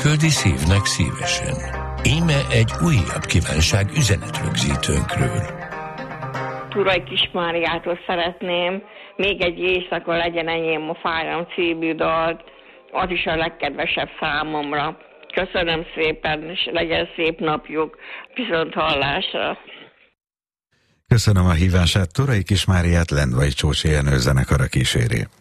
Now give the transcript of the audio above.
küldi szívnek szívesen. Íme egy újabb kívánság üzenetrögzítőnkről. Turai Kismáriától szeretném, még egy éjszaka legyen enyém a fájdalom című dalt, az is a legkedvesebb számomra. Köszönöm szépen, és legyen szép napjuk, viszont hallásra. Köszönöm a hívását, Turai Kismáriát Lendvai Csócsi Jenő zenekara kíséri.